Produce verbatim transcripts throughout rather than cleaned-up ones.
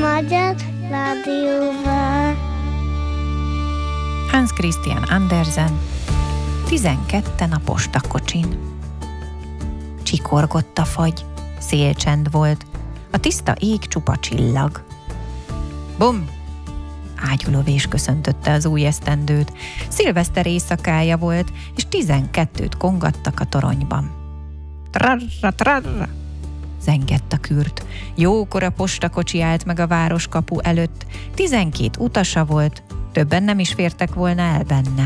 Magyar Rádióval. Hans Christian Andersen, tizenketten a postakocsin. Csikorgott a fagy, szélcsend volt, a tiszta ég csupa csillag. Bum! Ágyulövés köszöntötte az új esztendőt. Szilveszter éjszakája volt, és tizenkettőt kongattak a toronyban. Trarra, trarra! Zengett a kürt. Jókora postakocsi állt meg a városkapu előtt. Tizenkét utasa volt, többen nem is fértek volna el benne.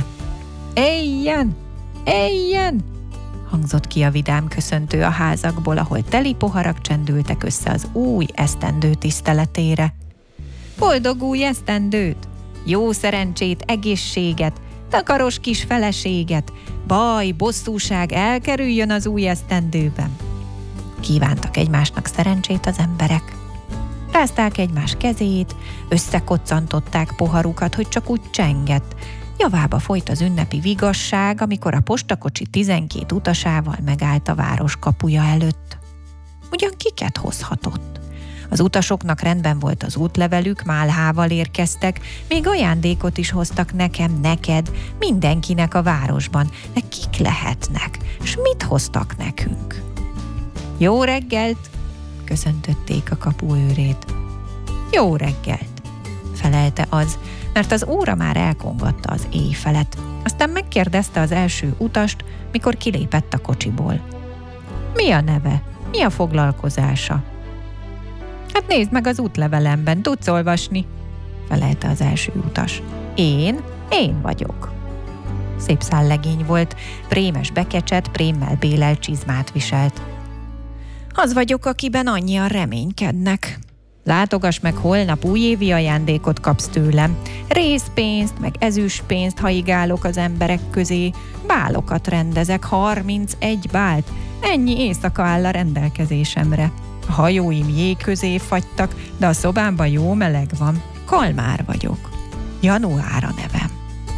Éljen! Éljen! Hangzott ki a vidám köszöntő a házakból, ahol teli poharak csendültek össze az új esztendő tiszteletére. Boldog új esztendőt! Jó szerencsét, egészséget, takaros kis feleséget, baj, bosszúság elkerüljön az új esztendőben. Kívántak egymásnak szerencsét az emberek. Rázták egymás kezét, összekoccantották poharukat, hogy csak úgy csengett. Javába folyt az ünnepi vigasság, amikor a postakocsi tizenkét utasával megállt a város kapuja előtt. Ugyan kiket hozhatott? Az utasoknak rendben volt az útlevelük, málhával érkeztek, még ajándékot is hoztak nekem, neked, mindenkinek a városban. De kik lehetnek, s mit hoztak nekünk? Jó reggelt! Köszöntötték a kapuőrét. Jó reggelt! Felelte az, mert az óra már elkongatta az éjfelet. Aztán megkérdezte az első utast, mikor kilépett a kocsiból. Mi a neve? Mi a foglalkozása? Hát nézd meg az útlevelemben, tudsz olvasni? Felelte az első utas. Én? Én vagyok. Szép szállegény volt, prémes bekecset, prémmel bélelt csizmát viselt. Az vagyok, akiben annyian reménykednek. Látogass meg holnap, újévi ajándékot kapsz tőlem. Részpénzt, meg ezüstpénzt haigálok az emberek közé. Bálokat rendezek, harmincegy bált. Ennyi éjszaka áll a rendelkezésemre. A hajóim jég közé fagytak, de a szobámban jó meleg van. Kalmár vagyok. Január a nevem.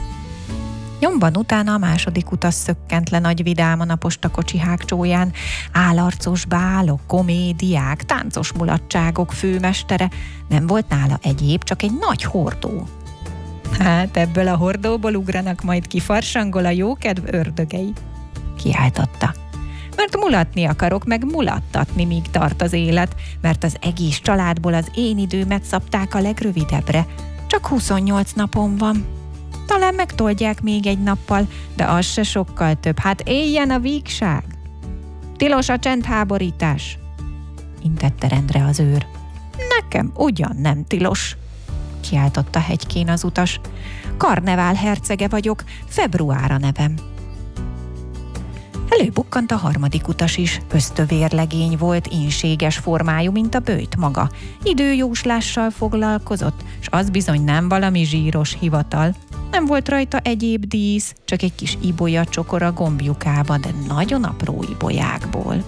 Nyomban utána a második utas szökkent le nagy vidáman a postakocsi hágcsóján. Álarcos bálok, komédiák, táncos mulatságok főmestere. Nem volt nála egyéb, csak egy nagy hordó. Hát ebből a hordóból ugranak majd ki farsangol a jókedv ördögei, kiáltotta. Mert mulatni akarok, meg mulattatni, míg tart az élet, mert az egész családból az én időmet szabták a legrövidebbre. Csak huszonnyolc napom van. Talán megtoldják még egy nappal, de az se sokkal több. Hát éljen a vígság! Tilos a csendháborítás! Intette rendre az őr. Nekem ugyan nem tilos, kiáltotta hegykén az utas. Karnevál hercege vagyok, február a nevem. Előbukkant a harmadik utas is, ösztövérlegény volt, ínséges formájú, mint a böjt maga. Időjóslással foglalkozott, s az bizony nem valami zsíros hivatal. Nem volt rajta egyéb dísz, csak egy kis ibolya csokor a gombjukába, de nagyon apró ibolyákból.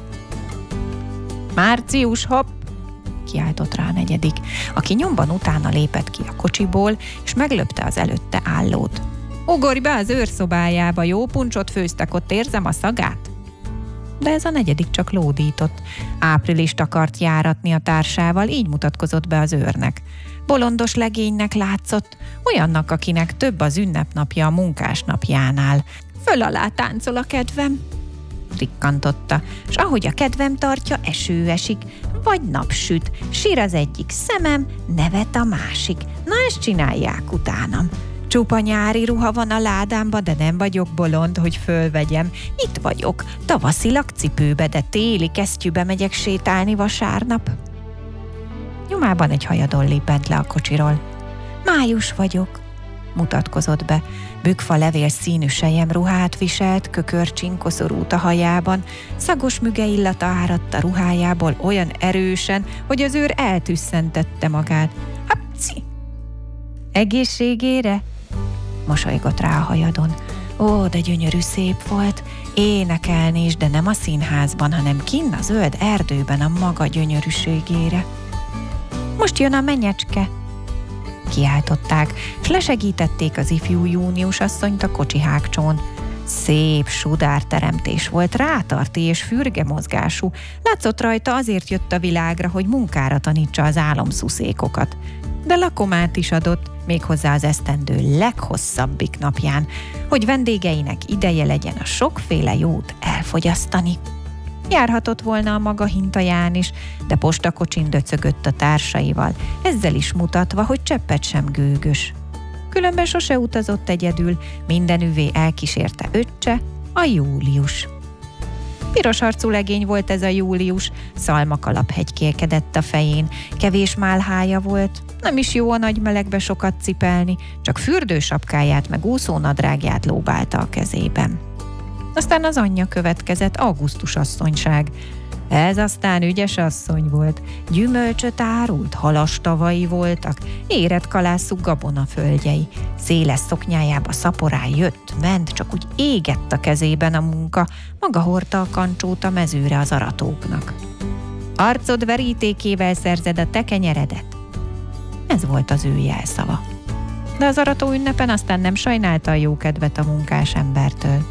Március, hopp! Kiáltott rá a negyedik, aki nyomban utána lépett ki a kocsiból, és meglöpte az előtte állót. Ugorj be az őrszobájába, jó puncsot főztek, ott érzem a szagát. De ez a negyedik csak lódított. Áprilist akart járatni a társával, így mutatkozott be az őrnek. Bolondos legénynek látszott, olyannak, akinek több az ünnepnapja a munkásnapjánál. Föl alá táncol a kedvem, rikkantotta, s ahogy a kedvem tartja, eső esik, vagy napsüt, sír az egyik szemem, nevet a másik. Na, ezt csinálják utánam. Csupa nyári ruha van a ládámba, de nem vagyok bolond, hogy fölvegyem. Itt vagyok, tavaszi lakcipőbe, de téli kesztyűbe megyek sétálni vasárnap. Nyomában egy hajadon lépett le a kocsiról. Május vagyok, mutatkozott be. Bükfa levél színű selyemruhát viselt, kökörcsin koszorút a hajában, szagos müge illata áradt a ruhájából olyan erősen, hogy az őr eltüsszentette magát. Hapci! Egészségére? Mosolygott rá a hajadon. Ó, de gyönyörű szép volt. Énekelni is, de nem a színházban, hanem kinn a zöld erdőben a maga gyönyörűségére. Most jön a menyecske, kiáltották, s lesegítették az ifjú június asszonyt a kocsi hágcsón. Szép sudárteremtés volt, rátarti és fürge mozgású. Látszott rajta, azért jött a világra, hogy munkára tanítsa az álomszuszékokat. De lakomát is adott, méghozzá az esztendő leghosszabbik napján, hogy vendégeinek ideje legyen a sokféle jót elfogyasztani. Járhatott volna a maga hintaján is, de postakocsin döcögött a társaival, ezzel is mutatva, hogy cseppet sem gőgös. Különben sose utazott egyedül, mindenüvé elkísérte öccse, a Július. Piros arcú legény volt ez a Július, szalmakalap hegykélkedett a fején, kevés málhája volt, nem is jó a nagy melegbe sokat cipelni, csak fürdősapkáját meg úszónadrágját lóbálta a kezében. Aztán az anyja következett, Augusztus asszonyság. Ez aztán ügyes asszony volt, gyümölcsöt árult, halastavai voltak, érett kalászú gabonaföldjei. Széles szoknyájába szaporán jött, ment, csak úgy égett a kezében a munka, maga hordta a kancsót a mezőre az aratóknak. Arcod verítékével szerzed a te kenyeredet. Ez volt az ő jelszava. De az arató ünnepen aztán nem sajnálta a jókedvet a munkás embertől.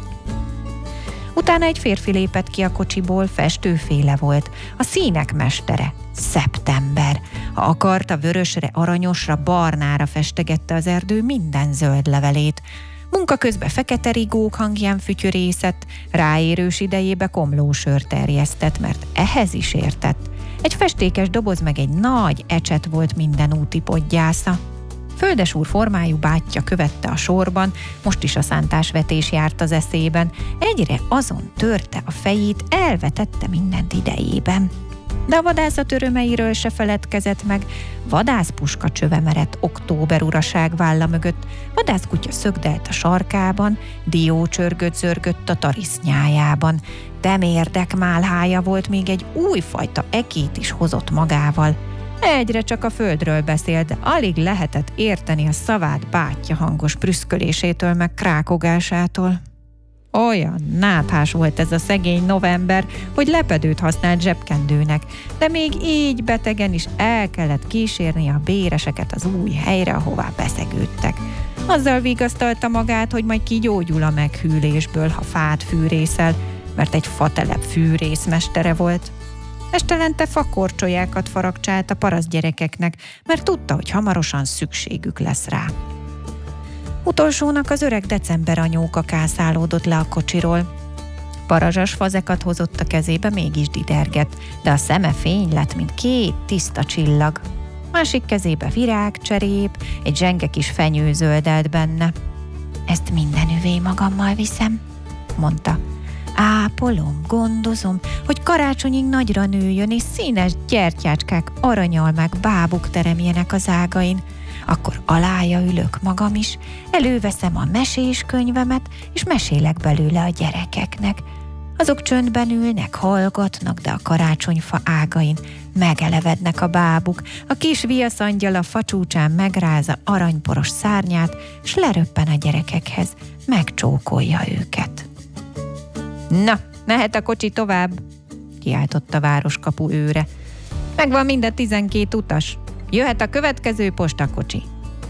Utána egy férfi lépett ki a kocsiból, festőféle volt, a színek mestere, Szeptember. Ha akarta, vörösre, aranyosra, barnára festegette az erdő minden zöld levelét. Munka közben fekete rigók hangján fütyörészett, ráérős idejébe komlósört terjesztett, mert ehhez is értett. Egy festékes doboz meg egy nagy ecset volt minden úti podgyásza. Földesúr formájú bátyja követte a sorban, most is a szántásvetés járt az eszében, egyre azon törte a fejét, elvetette mindent idejében. De a vadászat örömeiről se feledkezett meg, vadászpuska csöve merett október uraság válla mögött, vadászkutya szögdelt a sarkában, dió csörgött zörgött a tarisznyájában, temérdek málhája volt, még egy újfajta ekét is hozott magával. Egyre csak a földről beszélt, de alig lehetett érteni a szavát bátyja hangos prüszkölésétől meg krákogásától. Olyan náthás volt ez a szegény november, hogy lepedőt használt zsebkendőnek, de még így betegen is el kellett kísérni a béreseket az új helyre, ahová beszegődtek. Azzal vigasztalta magát, hogy majd kigyógyul a meghűlésből, ha fát fűrészel, mert egy fatelep fűrészmestere volt. Estelente fakorcsolyákat faragcsált a parasztgyerekeknek, mert tudta, hogy hamarosan szükségük lesz rá. Utolsónak az öreg december anyóka kászálódott le a kocsiról. Parazsas fazekat hozott a kezébe, mégis didergett, de a szeme fény lett, mint két tiszta csillag. Másik kezébe virág, cserép, egy zsenge kis fenyő zöldelt benne. Ezt mindenüvé magammal viszem, mondta. Ápolom, gondozom, hogy karácsonyig nagyra nőjön, és színes gyertyácskák, aranyalmák, bábuk teremjenek az ágain. Akkor alája ülök magam is, előveszem a mesés könyvemet, és mesélek belőle a gyerekeknek. Azok csöndben ülnek, hallgatnak, de a karácsonyfa ágain megelevednek a bábuk, a kis viaszangyal a facsúcsán megrázza aranyporos szárnyát, s leröppen a gyerekekhez, megcsókolja őket. Na, mehet a kocsi tovább, kiáltott a városkapu őre. Megvan minden tizenkét utas. Jöhet a következő postakocsi.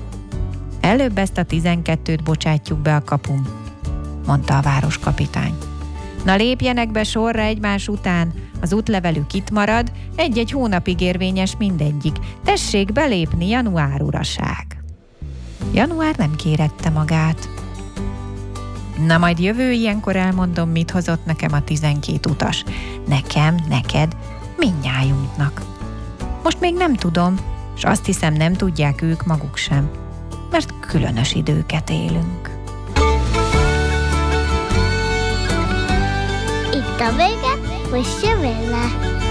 Előbb ezt a tizenkettőt bocsátjuk be a kapun, mondta a városkapitány. Na lépjenek be sorra egymás után, az útlevelük itt marad, egy-egy hónapig érvényes mindegyik. Tessék belépni, január uraság. Január nem kérette magát. Na majd jövő ilyenkor elmondom, mit hozott nekem a tizenkét utas. Nekem, neked, mindnyájunknak. Most még nem tudom, és azt hiszem nem tudják ők maguk sem, mert különös időket élünk. Itt a vége, most jön vele.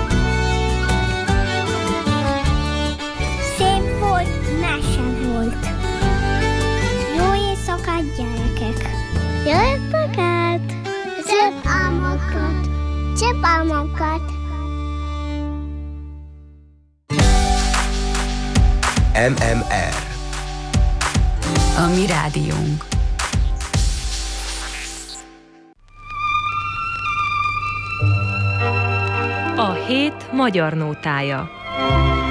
Szép volt, mese volt. Jó éjszakát, gyerekek! Jó éjszakát! Szép álmokat! Szép álmokat! em em er. A mi rádiónk. A hét magyar nótája.